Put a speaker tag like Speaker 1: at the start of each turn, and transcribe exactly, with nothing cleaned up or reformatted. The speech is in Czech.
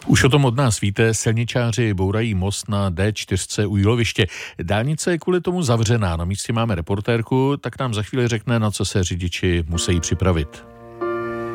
Speaker 1: Už o tom od nás víte, silničáři bourají most na D čtyři u Jíloviště. Dálnice je kvůli tomu zavřená. Na místě máme reportérku, tak nám za chvíli řekne, na co se řidiči musí připravit.